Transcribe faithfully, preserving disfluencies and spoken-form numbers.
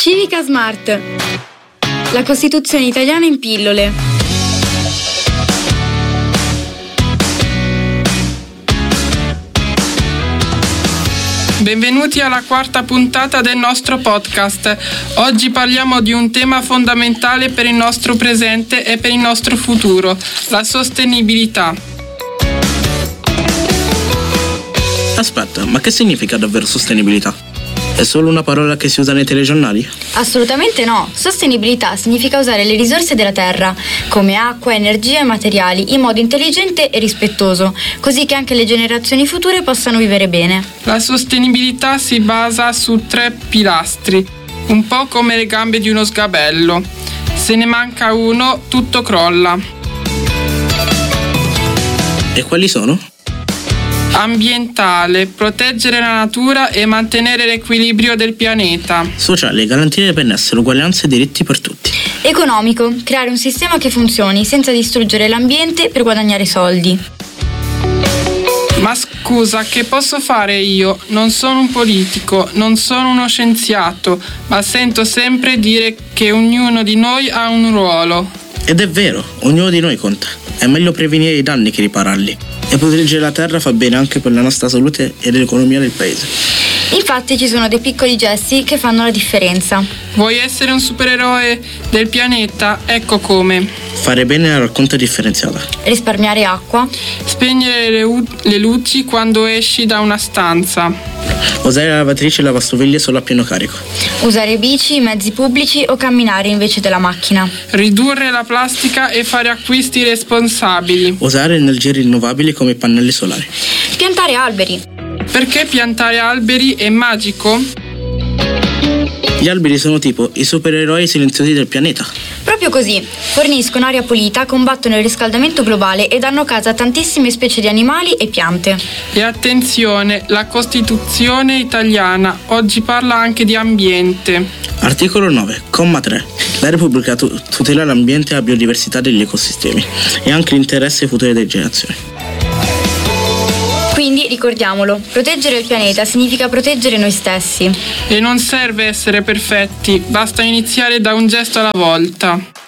Civica Smart. La Costituzione italiana in pillole. Benvenuti alla quarta puntata del nostro podcast. Oggi parliamo di un tema fondamentale per il nostro presente e per il nostro futuro, la sostenibilità. Aspetta, ma che significa davvero sostenibilità? È solo una parola che si usa nei telegiornali? Assolutamente no. Sostenibilità significa usare le risorse della terra, come acqua, energia e materiali, in modo intelligente e rispettoso, così che anche le generazioni future possano vivere bene. La sostenibilità si basa su tre pilastri, un po' come le gambe di uno sgabello. Se ne manca uno, tutto crolla. E quali sono? Ambientale, proteggere la natura e mantenere l'equilibrio del pianeta. Sociale, garantire benessere, uguaglianza e diritti per tutti. Economico, creare un sistema che funzioni senza distruggere l'ambiente per guadagnare soldi. Ma scusa, che posso fare io? Non sono un politico, non sono uno scienziato, ma sento sempre dire che ognuno di noi ha un ruolo. Ed è vero, ognuno di noi conta. È meglio prevenire i danni che ripararli. E proteggere la terra fa bene anche per la nostra salute e l'economia del paese. Infatti ci sono dei piccoli gesti che fanno la differenza. Vuoi essere un supereroe del pianeta? Ecco come. Fare bene la raccolta differenziata. Risparmiare acqua. Spegnere le, u- le luci quando esci da una stanza. Usare la lavatrice e la lavastoviglie solo a pieno carico. Usare bici, mezzi pubblici o camminare invece della macchina. Ridurre la plastica e fare acquisti responsabili. Usare energie rinnovabili come i pannelli solari. Piantare alberi. Perché piantare alberi è magico? Gli alberi sono tipo i supereroi silenziosi del pianeta. Proprio così, forniscono aria pulita, combattono il riscaldamento globale e danno casa a tantissime specie di animali e piante. E attenzione, la Costituzione italiana oggi parla anche di ambiente. Articolo nove, comma tre. La Repubblica tu- tutela l'ambiente e la biodiversità degli ecosistemi e anche l'interesse futuro delle generazioni. Quindi ricordiamolo, proteggere il pianeta significa proteggere noi stessi. E non serve essere perfetti, basta iniziare da un gesto alla volta.